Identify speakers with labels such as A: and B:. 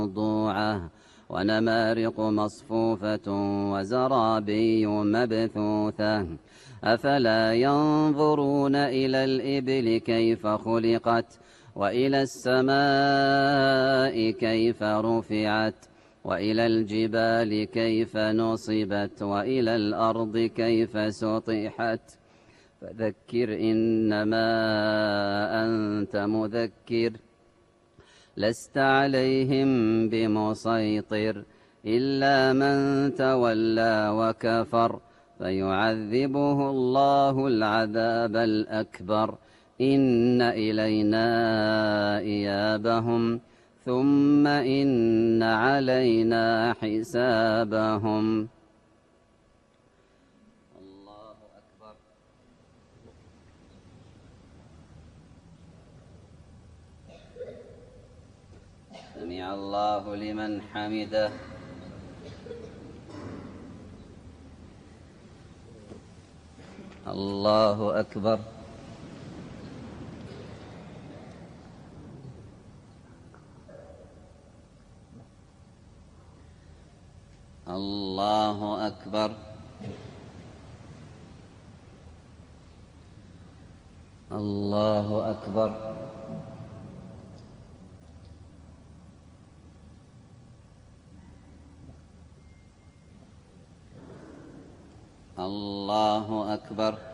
A: موضوعة ونمارق مصفوفة وزرابي مبثوثة أفلا ينظرون إلى الإبل كيف خلقت وإلى السماء كيف رفعت وإلى الجبال كيف نصبت وإلى الأرض كيف سطحت فذكر إنما أنت مذكر لست عليهم بمسيطر إلا من تولى وكفر فيعذبه الله العذاب الأكبر إن إلينا إيابهم ثم إن علينا حسابهم. الله أكبر. سمع الله لمن حمده. الله أكبر. الله أكبر. الله أكبر. الله أكبر.